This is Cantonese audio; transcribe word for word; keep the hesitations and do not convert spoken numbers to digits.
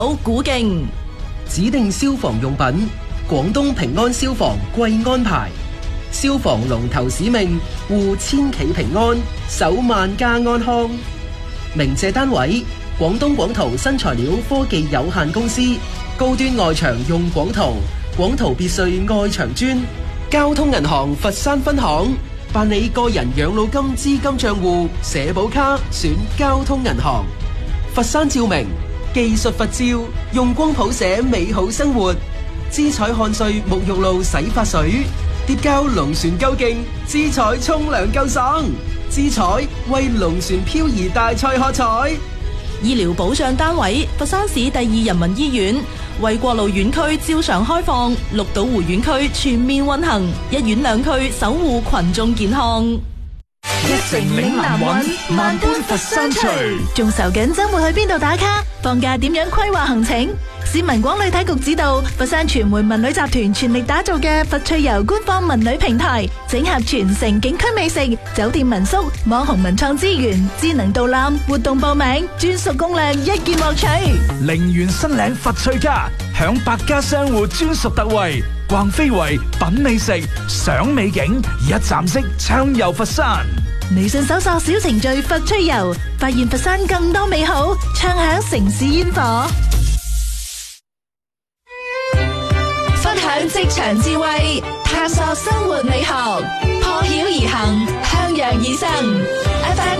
好古勁， 指定消防用品，廣東平安消防貴安牌。消防龍頭使命，護千祈平安，守萬家安康。鳴謝單位：廣東廣圖新材料科技有限公司。高端外牆用廣圖，廣圖別墅外牆磚。交通銀行佛山分行，辦理個人養老金資金賬戶社保卡，選交通銀行。佛山照明，技術佛照，用光譜寫美好生活。姿彩漢瑞沐浴露洗髮水，疊膠龍船夠勁，姿彩沖涼夠爽。姿彩為龍船漂移大賽喝彩。 醫療保障單位：佛山市第二人民醫院，衛國路院區照常開放，綠島湖院區全面運行，一院兩區守護群眾健康。 一城嶺南韻，萬般佛山趣。 仲愁緊周末去邊度打卡？放假點樣規劃行程？市民廣旅體局指導，佛山傳媒文旅集團全力打造嘅佛趣遊官方文旅平台，整合全城景區美食、酒店民宿、網紅文創資源、智能導覽、活動報名、專屬攻略，一鍵獲取。 陵園新嶺佛趣家，享百家商戶專屬特惠，逛非遺、品美食、賞美景，一站式暢遊佛山。 微信搜索小程序佛趣遊，發現佛山更多美好，暢享城市煙火。分享職場智慧，探索生活美學，破曉而行，向陽而生。F M